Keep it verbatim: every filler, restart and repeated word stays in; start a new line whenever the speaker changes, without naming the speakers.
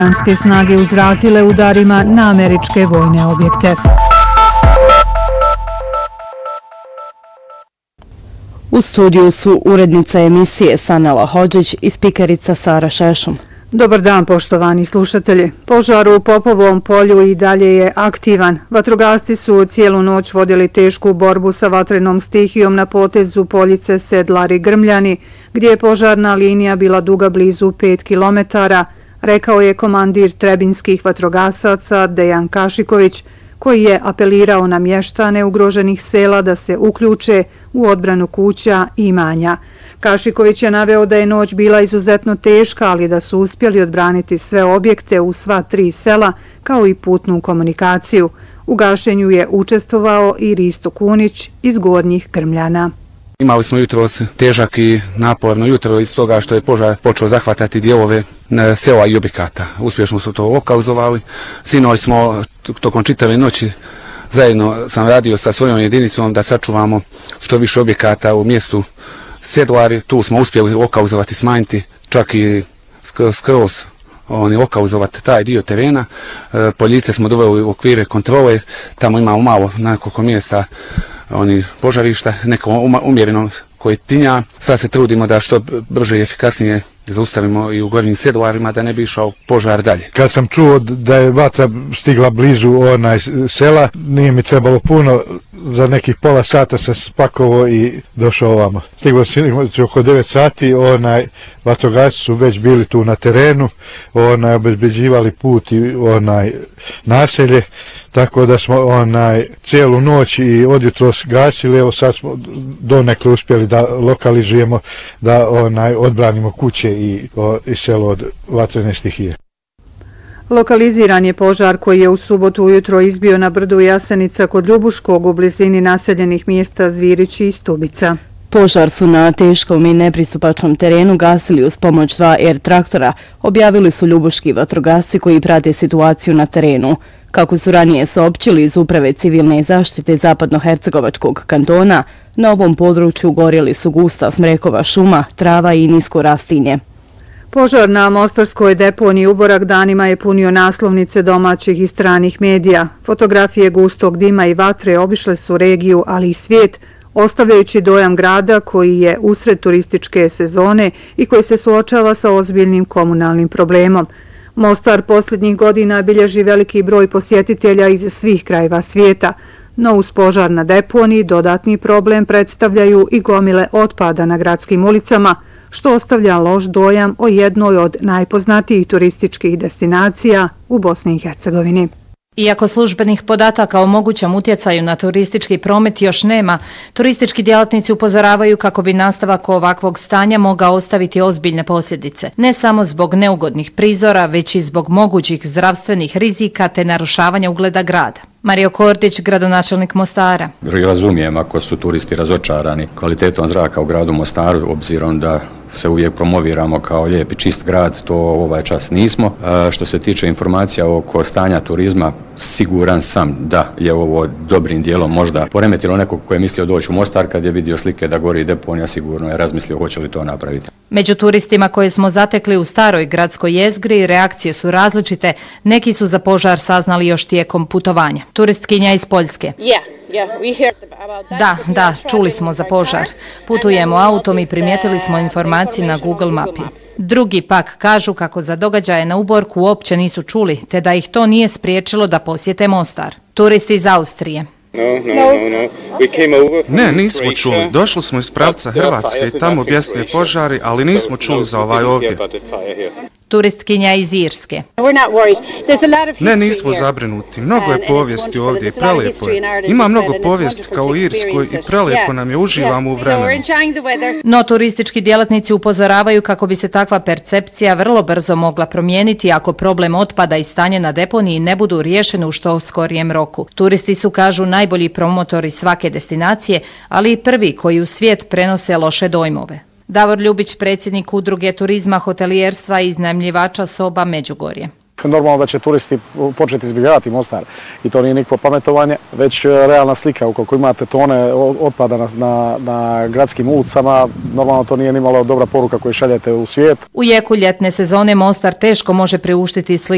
Iranske snage uzvratile udarima na američke vojne objekte.
U studiju su urednica emisije Sanela Hodžić i spikerica Sara Šešum.
Dobar dan, poštovani slušatelji. Požar u Popovom polju i dalje je aktivan. Vatrogasci su cijelu noć vodili tešku borbu sa vatrenom stihijom na potezu Poljice Sedlari Grmljani, gdje je požarna linija bila duga blizu pet kilometara, rekao je komandir trebinskih vatrogasaca Dejan Kašiković, koji je apelirao na mještane ugroženih sela da se uključe u odbranu kuća i imanja. Kašiković je naveo da je noć bila izuzetno teška, ali da su uspjeli odbraniti sve objekte u sva tri sela, kao i putnu komunikaciju. U gašenju je učestvovao i Risto Kunić iz Gornjih Grmljana.
Imali smo jutro težak i naporno jutro iz toga što je požar počeo zahvatati dijelove sela i objekata. Uspješno su to lokalizovali. Sinoć smo tokom čitave noći zajedno sam radio sa svojom jedinicom da sačuvamo što više objekata u mjestu Sedlari. Tu smo uspjeli lokalizovati, smanjiti, čak i skroz oni lokalizovati taj dio terena. Poljice smo doveli u okvire kontrole, tamo imamo malo nekoliko mjesta oni požarišta, neko umjereno koji tinja. Sad se trudimo da što brže i efikasnije zaustavimo i u Gornjim Sedlarima da ne bi išao požar dalje.
Kad sam čuo da je vatra stigla blizu onaj sela, nije mi trebalo puno, za nekih pola sata sam spakovao i došao ovamo. Stiglo sam oko devet sati, onaj vatrogasci su već bili tu na terenu, onaj obezbeđivali put i onaj naselje, tako da smo onaj cijelu noć i odjutros gasili. Evo sad smo donekle uspjeli da lokalizujemo, da onaj odbranimo kuće i, o, i selo od vatrene stihije.
Lokaliziran je požar koji je u subotu ujutro izbio na brdu Jasenica kod Ljubuškog u blizini naseljenih mjesta Zvirić i Stubica.
Požar su na teškom i nepristupačnom terenu gasili uz pomoć dva er traktora, objavili su ljubuški vatrogasci koji prate situaciju na terenu. Kako su ranije saopćili iz Uprave civilne zaštite Zapadnohercegovačkog kantona, na ovom području gorjeli su gusta smrekova šuma, trava i nisko rastinje.
Požar na mostarskoj deponiji Uborak danima je punio naslovnice domaćih i stranih medija. Fotografije gustog dima i vatre obišle su regiju, ali i svijet, ostavljajući dojam grada koji je usred turističke sezone i koji se suočava sa ozbiljnim komunalnim problemom. Mostar posljednjih godina bilježi veliki broj posjetitelja iz svih krajeva svijeta, no uz požar na deponiji dodatni problem predstavljaju i gomile otpada na gradskim ulicama, što ostavlja loš dojam o jednoj od najpoznatijih turističkih destinacija u Bosni i Hercegovini.
Iako službenih podataka o mogućem utjecaju na turistički promet još nema, turistički djelatnici upozoravaju kako bi nastavak ovakvog stanja mogao ostaviti ozbiljne posljedice, ne samo zbog neugodnih prizora, već i zbog mogućih zdravstvenih rizika te narušavanja ugleda grada. Mario Kordić, gradonačelnik Mostara.
Razumijem ako su turisti razočarani kvalitetom zraka u gradu Mostaru, obzirom da se uvijek promoviramo kao lijep i čist grad, to ovaj čas nismo. E, što se tiče informacija oko stanja turizma, siguran sam da je ovo dobrim dijelom možda poremetilo nekog ko je mislio doći u Mostar, kad je vidio slike da gori deponija, sigurno je razmislio hoće li to napraviti.
Među turistima koje smo zatekli u staroj gradskoj jezgri, reakcije su različite, neki su za požar saznali još tijekom putovanja. Turistkinja iz Poljske. Da, da, čuli smo za požar. Putujemo autom i primijetili smo informacije na Google mapi. Drugi pak kažu kako za događaje na Uborku uopće nisu čuli, te da ih to nije spriječilo da posjete Mostar. Turisti iz Austrije.
Ne, nismo čuli. Došli smo iz pravca Hrvatske i tamo bjesne požari, ali nismo čuli za ovaj ovdje.
Turistkinja iz Irske.
Ne, nismo zabrinuti. Mnogo je povijesti ovdje i prelijepo je. Ima mnogo povijesti kao u Irskoj i prelijepo nam je, uživamo u vremenu.
No turistički djelatnici upozoravaju kako bi se takva percepcija vrlo brzo mogla promijeniti ako problem otpada i stanje na deponiji ne budu riješeni u što skorijem roku. Turisti su, kažu, najbolji promotori svake destinacije, ali i prvi koji u svijet prenose loše dojmove. Davor Ljubić, predsjednik Udruge turizma, hotelijerstva i iznajmljivača soba Međugorje.
Normalno da će turisti početi izbjegavati Mostar i to nije nikakvo pametovanje, već realna slika. Ukoliko imate tone otpada na, na, na gradskim ulicama, normalno to nije nimalo dobra poruka koju šaljete u svijet.
U jeku ljetne sezone Mostar teško može priuštiti sliku